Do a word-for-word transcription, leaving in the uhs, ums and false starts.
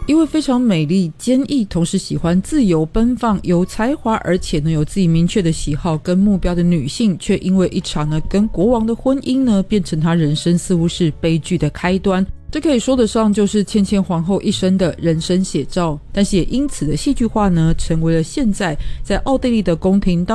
一位非常美丽、坚毅，同时喜欢自由奔放、有才华，而且呢有自己明确的喜好跟目标的女性，却因为一场呢跟国王的婚姻呢，变成她人生似乎是悲剧的开端。这可以说得上就是芊芊皇后一生的人生写照，但是也因此的戏剧化呢，成为了现在在奥地利的宫廷当